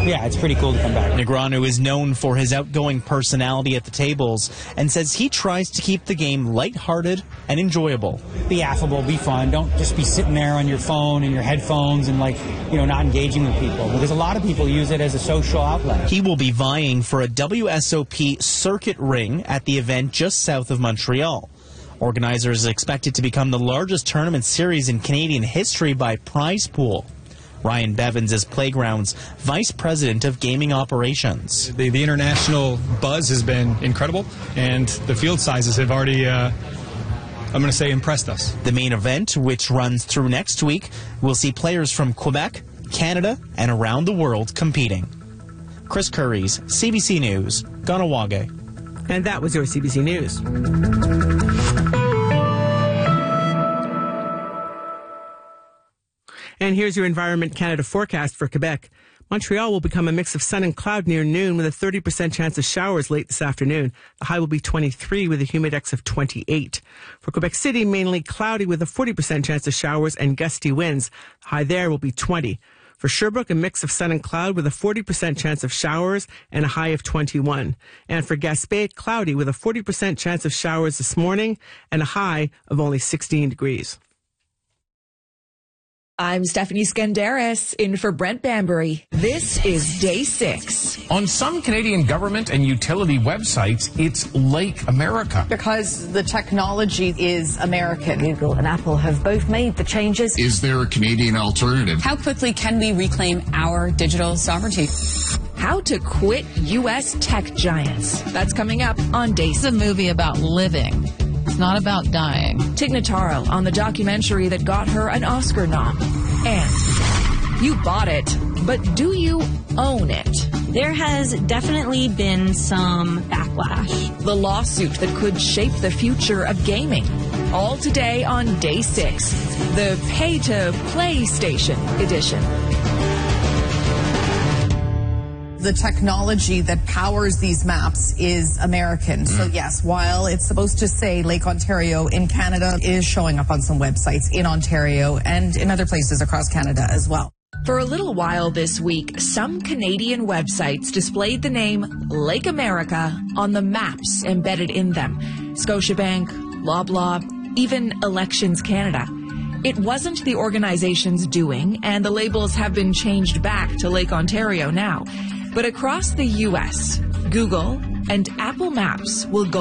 yeah, it's pretty cool to come back. Negreanu is known for his outgoing personality at the tables and says he tries to keep the game lighthearted and enjoyable. Be affable, be fun. Don't just be sitting there on your phone and your headphones and not engaging with people. Because a lot of people use it as a social outlet. He will be vying for a WSOP circuit ring at the event just south of Montreal. Organizers expect it to become the largest tournament series in Canadian history by prize pool. Ryan Bevins is Playground's Vice President of Gaming Operations. The international buzz has been incredible, and the field sizes have already, I'm going to say, impressed us. The main event, which runs through next week, will see players from Quebec, Canada, and around the world competing. Chris Curries, CBC News, Kahnawake. And that was your CBC News. And here's your Environment Canada forecast for Quebec. Montreal will become a mix of sun and cloud near noon with a 30% chance of showers late this afternoon. The high will be 23 with a humidex of 28. For Quebec City, mainly cloudy with a 40% chance of showers and gusty winds. The high there will be 20. For Sherbrooke, a mix of sun and cloud with a 40% chance of showers and a high of 21. And for Gaspé, cloudy with a 40% chance of showers this morning and a high of only 16 degrees. I'm Stephanie Skandaris, in for Brent Bambury. This is Day 6. On some Canadian government and utility websites, it's Lake America. Because the technology is American. Google and Apple have both made the changes. Is there a Canadian alternative? How quickly can we reclaim our digital sovereignty? How to quit U.S. tech giants. That's coming up on Day 6. It's a movie about living. It's not about dying. Tig Notaro on the documentary that got her an Oscar nom. And you bought it, but do you own it? There has definitely been some backlash. The lawsuit that could shape the future of gaming. All today on Day 6, the pay-to-play station edition. The technology that powers these maps is American. So yes, while it's supposed to say Lake Ontario in Canada, it is showing up on some websites in Ontario and in other places across Canada as well. For a little while this week, some Canadian websites displayed the name Lake America on the maps embedded in them. Scotiabank, Loblaw, even Elections Canada. It wasn't the organization's doing, and the labels have been changed back to Lake Ontario now. But across the U.S., Google and Apple Maps will go